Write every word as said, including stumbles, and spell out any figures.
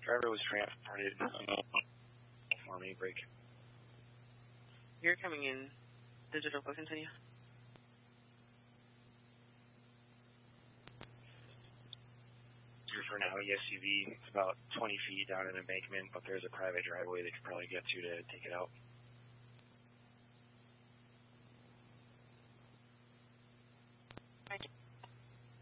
Driver was transported uh, for me, break. You're coming in. Digital, please continue. For now, E S U V, it's about twenty feet down an embankment, but there's a private driveway they could probably get to to take it out.